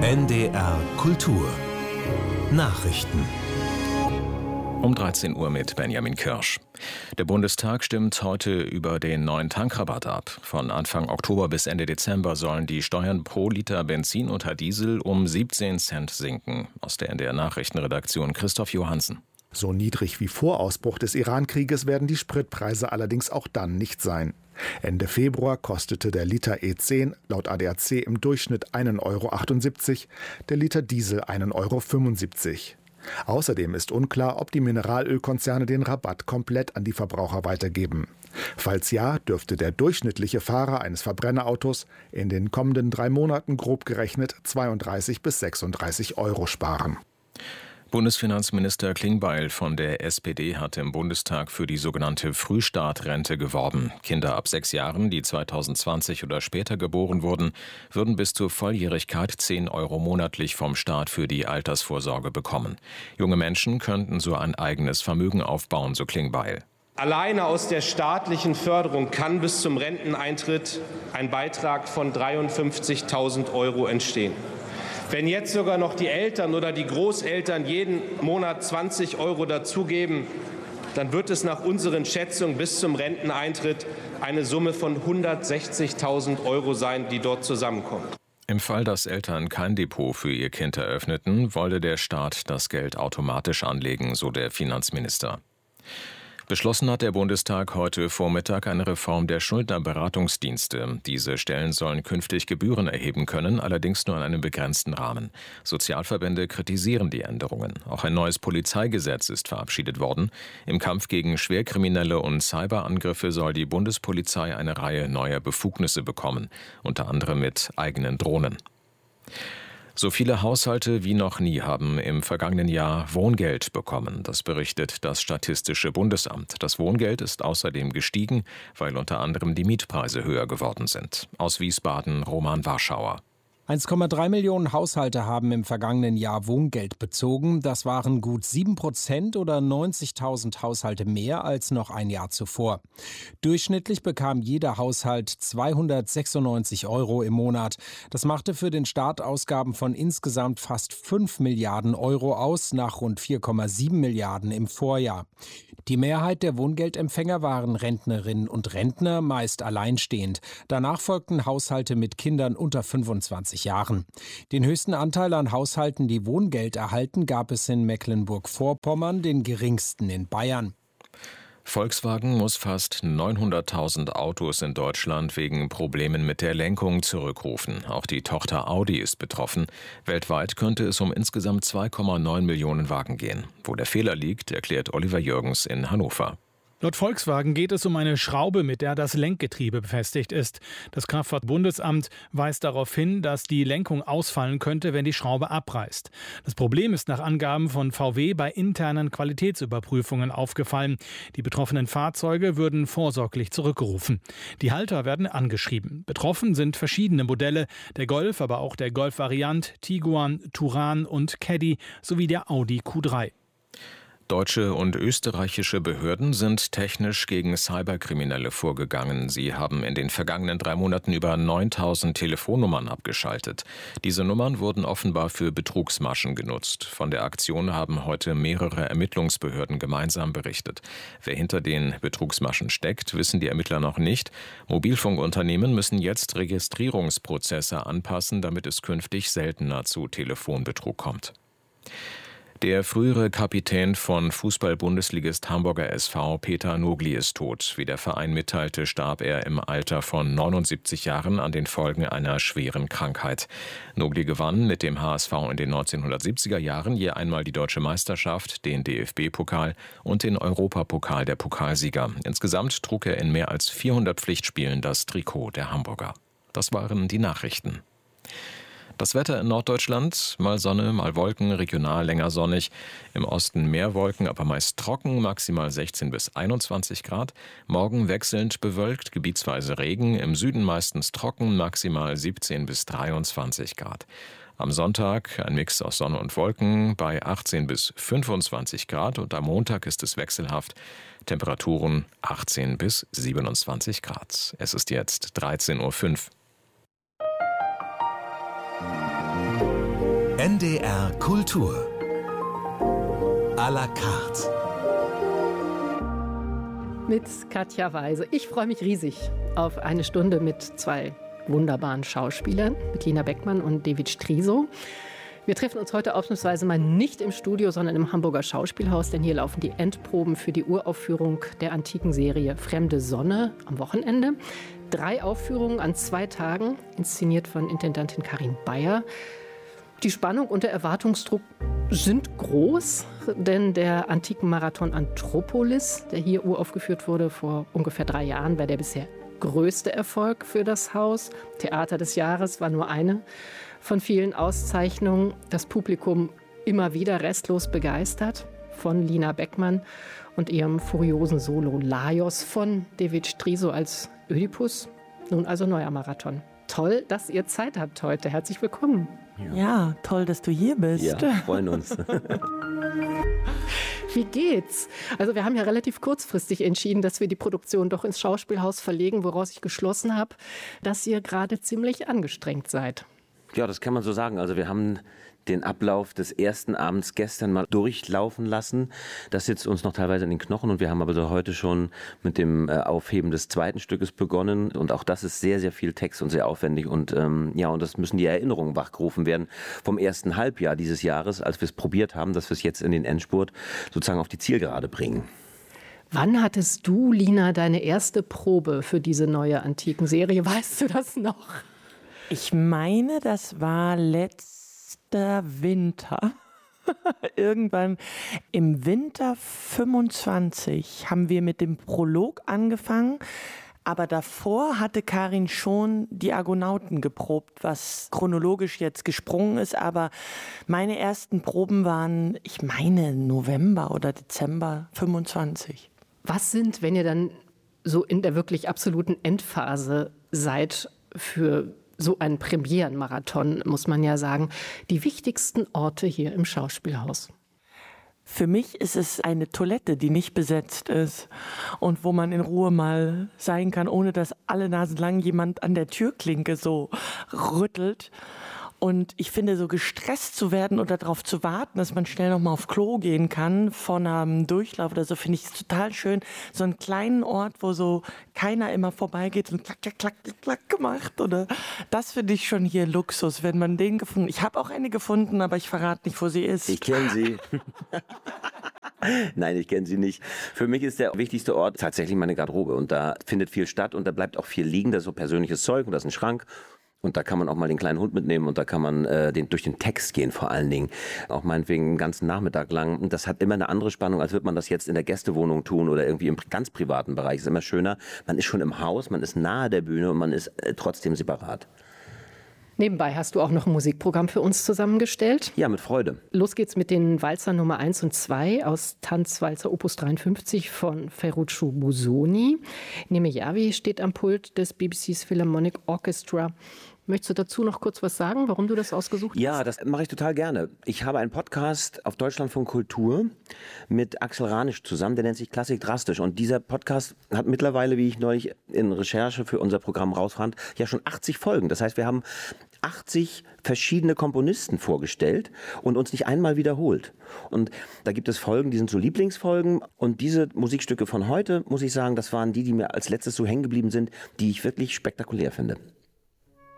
NDR Kultur Nachrichten um 13 Uhr mit Benjamin Kirsch. Der Bundestag stimmt heute über den neuen Tankrabatt ab. Von Anfang Oktober bis Ende Dezember sollen die Steuern pro Liter Benzin oder Diesel um 17 Cent sinken. Aus der NDR Nachrichtenredaktion Christoph Johansen. So niedrig wie vor Ausbruch des Iran-Krieges werden die Spritpreise allerdings auch dann nicht sein. Ende Februar kostete der Liter E10 laut ADAC im Durchschnitt 1,78 €, der Liter Diesel 1,75 €. Außerdem ist unklar, ob die Mineralölkonzerne den Rabatt komplett an die Verbraucher weitergeben. Falls ja, dürfte der durchschnittliche Fahrer eines Verbrennerautos in den kommenden 3 Monaten grob gerechnet 32 bis 36 € sparen. Bundesfinanzminister Klingbeil von der SPD hat im Bundestag für die sogenannte Frühstartrente geworben. Kinder ab 6 Jahren, die 2020 oder später geboren wurden, würden bis zur Volljährigkeit 10 € monatlich vom Staat für die Altersvorsorge bekommen. Junge Menschen könnten so ein eigenes Vermögen aufbauen, so Klingbeil. Alleine aus der staatlichen Förderung kann bis zum Renteneintritt ein Beitrag von 53.000 € entstehen. Wenn jetzt sogar noch die Eltern oder die Großeltern jeden Monat 20 € dazugeben, dann wird es nach unseren Schätzungen bis zum Renteneintritt eine Summe von 160.000 € sein, die dort zusammenkommt. Im Fall, dass Eltern kein Depot für ihr Kind eröffneten, wolle der Staat das Geld automatisch anlegen, so der Finanzminister. Beschlossen hat der Bundestag heute Vormittag eine Reform der Schuldnerberatungsdienste. Diese Stellen sollen künftig Gebühren erheben können, allerdings nur in einem begrenzten Rahmen. Sozialverbände kritisieren die Änderungen. Auch ein neues Polizeigesetz ist verabschiedet worden. Im Kampf gegen Schwerkriminelle und Cyberangriffe soll die Bundespolizei eine Reihe neuer Befugnisse bekommen, unter anderem mit eigenen Drohnen. So viele Haushalte wie noch nie haben im vergangenen Jahr Wohngeld bekommen. Das berichtet das Statistische Bundesamt. Das Wohngeld ist außerdem gestiegen, weil unter anderem die Mietpreise höher geworden sind. Aus Wiesbaden Roman Warschauer. 1,3 Millionen Haushalte haben im vergangenen Jahr Wohngeld bezogen. Das waren gut 7% oder 90.000 Haushalte mehr als noch ein Jahr zuvor. Durchschnittlich bekam jeder Haushalt 296 € im Monat. Das machte für den Staat Ausgaben von insgesamt fast 5 Milliarden € aus, nach rund 4,7 Milliarden im Vorjahr. Die Mehrheit der Wohngeldempfänger waren Rentnerinnen und Rentner, meist alleinstehend. Danach folgten Haushalte mit Kindern unter 25 Jahren. Den höchsten Anteil an Haushalten, die Wohngeld erhalten, gab es in Mecklenburg-Vorpommern, den geringsten in Bayern. Volkswagen muss fast 900.000 Autos in Deutschland wegen Problemen mit der Lenkung zurückrufen. Auch die Tochter Audi ist betroffen. Weltweit könnte es um insgesamt 2,9 Millionen Wagen gehen. Wo der Fehler liegt, erklärt Oliver Jürgens in Hannover. Laut Volkswagen geht es um eine Schraube, mit der das Lenkgetriebe befestigt ist. Das Kraftfahrtbundesamt weist darauf hin, dass die Lenkung ausfallen könnte, wenn die Schraube abreißt. Das Problem ist nach Angaben von VW bei internen Qualitätsüberprüfungen aufgefallen. Die betroffenen Fahrzeuge würden vorsorglich zurückgerufen. Die Halter werden angeschrieben. Betroffen sind verschiedene Modelle, der Golf, aber auch der Golf Variant, Tiguan, Touran und Caddy sowie der Audi Q3. Deutsche und österreichische Behörden sind technisch gegen Cyberkriminelle vorgegangen. Sie haben in den vergangenen 3 Monaten über 9.000 Telefonnummern abgeschaltet. Diese Nummern wurden offenbar für Betrugsmaschen genutzt. Von der Aktion haben heute mehrere Ermittlungsbehörden gemeinsam berichtet. Wer hinter den Betrugsmaschen steckt, wissen die Ermittler noch nicht. Mobilfunkunternehmen müssen jetzt Registrierungsprozesse anpassen, damit es künftig seltener zu Telefonbetrug kommt. Der frühere Kapitän von Fußball-Bundesligist Hamburger SV Peter Nogli ist tot. Wie der Verein mitteilte, starb er im Alter von 79 Jahren an den Folgen einer schweren Krankheit. Nogli gewann mit dem HSV in den 1970er Jahren je einmal die Deutsche Meisterschaft, den DFB-Pokal und den Europapokal der Pokalsieger. Insgesamt trug er in mehr als 400 Pflichtspielen das Trikot der Hamburger. Das waren die Nachrichten. Das Wetter in Norddeutschland, mal Sonne, mal Wolken, regional länger sonnig. Im Osten mehr Wolken, aber meist trocken, maximal 16 bis 21 Grad. Morgen wechselnd bewölkt, gebietsweise Regen, im Süden meistens trocken, maximal 17 bis 23 Grad. Am Sonntag ein Mix aus Sonne und Wolken bei 18 bis 25 Grad und am Montag ist es wechselhaft. Temperaturen 18 bis 27 Grad. Es ist jetzt 13:05 Uhr. NDR Kultur à la carte. Mit Katja Weise. Ich freue mich riesig auf eine Stunde mit zwei wunderbaren Schauspielern, mit Lina Beckmann und David Striso. Wir treffen uns heute ausnahmsweise mal nicht im Studio, sondern im Hamburger Schauspielhaus, denn hier laufen die Endproben für die Uraufführung der antiken Serie Fremde Sonne am Wochenende. 3 Aufführungen an 2 Tagen, inszeniert von Intendantin Karin Beyer. Die Spannung und der Erwartungsdruck sind groß, denn der Antikenmarathon Anthropolis, der hier uraufgeführt wurde vor ungefähr 3 Jahren, war der bisher größte Erfolg für das Haus. Theater des Jahres war nur eine von vielen Auszeichnungen. Das Publikum immer wieder restlos begeistert von Lina Beckmann und ihrem furiosen Solo Laios, von David Striso als Ödipus. Nun also neuer Marathon. Toll, dass ihr Zeit habt heute. Herzlich willkommen. Ja, toll, dass du hier bist. Ja, freuen uns. Wie geht's? Also wir haben ja relativ kurzfristig entschieden, dass wir die Produktion doch ins Schauspielhaus verlegen, woraus ich geschlossen habe, dass ihr gerade ziemlich angestrengt seid. Ja, das kann man so sagen. Also wir haben den Ablauf des ersten Abends gestern mal durchlaufen lassen. Das sitzt uns noch teilweise in den Knochen und wir haben aber so heute schon mit dem Aufheben des zweiten Stückes begonnen und auch das ist sehr, sehr viel Text und sehr aufwendig und und das müssen die Erinnerungen wachgerufen werden vom ersten Halbjahr dieses Jahres, als wir es probiert haben, dass wir es jetzt in den Endspurt sozusagen auf die Zielgerade bringen. Wann hattest du, Lina, deine erste Probe für diese neue Antiken-Serie? Weißt du das noch? Ich meine, das war letzter Winter. Irgendwann im Winter 25 haben wir mit dem Prolog angefangen. Aber davor hatte Karin schon die Argonauten geprobt, was chronologisch jetzt gesprungen ist. Aber meine ersten Proben waren, ich meine, November oder Dezember 25. Was sind, wenn ihr dann so in der wirklich absoluten Endphase seid für so einen Premierenmarathon, muss man ja sagen, die wichtigsten Orte hier im Schauspielhaus? Für mich ist es eine Toilette, die nicht besetzt ist und wo man in Ruhe mal sein kann, ohne dass alle Nasen lang jemand an der Türklinke so rüttelt. Und ich finde, so gestresst zu werden oder darauf zu warten, dass man schnell noch mal auf Klo gehen kann von einem Durchlauf oder so, finde ich total schön. So einen kleinen Ort, wo so keiner immer vorbeigeht und klack, klack, klack, klack gemacht. Oder das finde ich schon hier Luxus, wenn man den gefunden. Ich habe auch eine gefunden, aber ich verrate nicht, wo sie ist. Ich kenne sie. Nein, ich kenne sie nicht. Für mich ist der wichtigste Ort tatsächlich meine Garderobe. Und da findet viel statt und da bleibt auch viel liegen. Da ist so persönliches Zeug und da ist ein Schrank. Und da kann man auch mal den kleinen Hund mitnehmen und da kann man durch den Text gehen vor allen Dingen. Auch meinetwegen einen ganzen Nachmittag lang. Und das hat immer eine andere Spannung, als würde man das jetzt in der Gästewohnung tun oder irgendwie im ganz privaten Bereich. Ist immer schöner. Man ist schon im Haus, man ist nahe der Bühne und man ist trotzdem separat. Nebenbei hast du auch noch ein Musikprogramm für uns zusammengestellt. Ja, mit Freude. Los geht's mit den Walzern Nummer 1 und 2 aus Tanzwalzer Opus 53 von Ferruccio Busoni. Neme Yavi steht am Pult des BBC's Philharmonic Orchestra. Möchtest du dazu noch kurz was sagen, warum du das ausgesucht hast? Ja, das mache ich total gerne. Ich habe einen Podcast auf Deutschlandfunk Kultur mit Axel Ranisch zusammen, der nennt sich Klassik Drastisch. Und dieser Podcast hat mittlerweile, wie ich neulich in Recherche für unser Programm rausfand, ja schon 80 Folgen. Das heißt, wir haben 80 verschiedene Komponisten vorgestellt und uns nicht einmal wiederholt. Und da gibt es Folgen, die sind so Lieblingsfolgen. Und diese Musikstücke von heute, muss ich sagen, das waren die mir als letztes so hängen geblieben sind, die ich wirklich spektakulär finde.